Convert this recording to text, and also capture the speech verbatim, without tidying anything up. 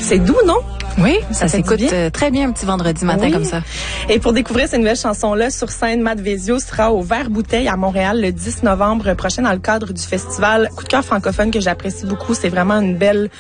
C'est doux, non? Oui, ça, ça s'écoute euh, très bien un petit vendredi matin oui. comme ça. Et pour découvrir ces nouvelles chansons-là sur scène, Matt Vezio sera au Vert Bouteille à Montréal le dix novembre prochain dans le cadre du festival Coup de cœur francophone que j'apprécie beaucoup. C'est vraiment une belle